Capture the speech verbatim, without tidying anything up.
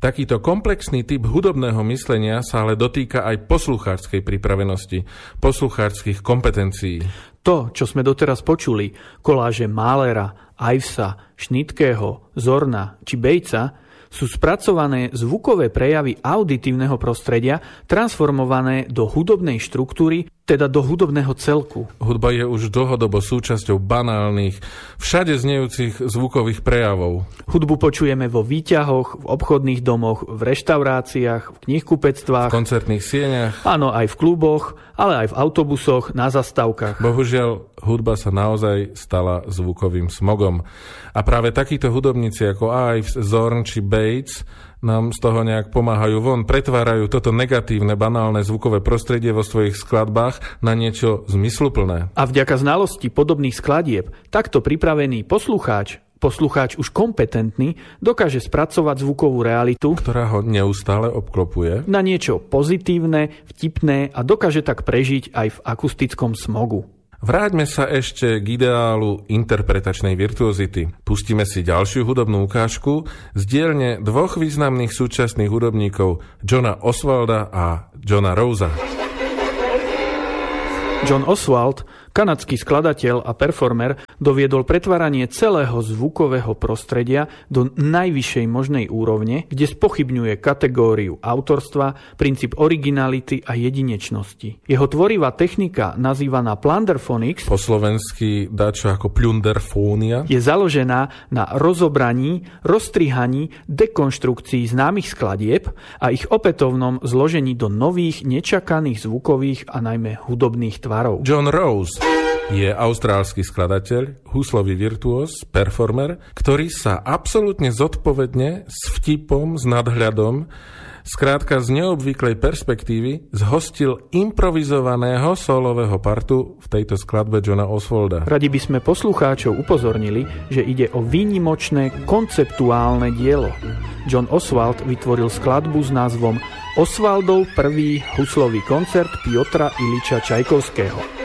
Takýto komplexný typ hudobného myslenia sa ale dotýka aj poslucháčskej pripravenosti, poslucháčskych kompetencií. To, čo sme doteraz počuli, koláže Mahlera, Ivesa, Schnittkeho, Zorna či Batesa, sú spracované zvukové prejavy auditívneho prostredia, transformované do hudobnej štruktúry, teda do hudobného celku. Hudba je už dlhodobo súčasťou banálnych, všade znejúcich zvukových prejavov. Hudbu počujeme vo výťahoch, v obchodných domoch, v reštauráciách, v knihkupectvách, v koncertných sieňach. Áno, aj v kluboch, ale aj v autobusoch, na zastávkach. Bohužiaľ, hudba sa naozaj stala zvukovým smogom. A práve takíto hudobníci ako Ives, Zorn či Bates nám z toho nejak pomáhajú von, pretvárajú toto negatívne, banálne zvukové prostredie vo svojich skladbách na niečo zmysluplné. A vďaka znalosti podobných skladieb, takto pripravený poslucháč, poslucháč už kompetentný, dokáže spracovať zvukovú realitu, ktorá ho neustále obklopuje, na niečo pozitívne, vtipné a dokáže tak prežiť aj v akustickom smogu. Vráťme sa ešte k ideálu interpretačnej virtuozity. Pustíme si ďalšiu hudobnú ukážku z dielne dvoch významných súčasných hudobníkov, Johna Oswalda a Johna Rosea. John Oswald, kanadský skladateľ a performer, doviedol pretváranie celého zvukového prostredia do najvyššej možnej úrovne, kde spochybňuje kategóriu autorstva, princíp originality a jedinečnosti. Jeho tvorivá technika, nazývaná plunderphonics, po slovensky dačo ako plunderfónia, je založená na rozobraní, roztrihaní, dekonštrukcii známych skladieb a ich opätovnom zložení do nových, nečakaných zvukových a najmä hudobných tvarov. John Rose je austrálsky skladateľ, huslový virtuós, performer, ktorý sa absolútne zodpovedne, s vtipom, s nadhľadom, skrátka z neobvyklej perspektívy, zhostil improvizovaného solového partu v tejto skladbe Johna Oswalda. Radi by sme poslucháčov upozornili, že ide o výnimočné konceptuálne dielo. John Oswald vytvoril skladbu s názvom Oswaldov prvý huslový koncert Piotra Iliča Čajkovského.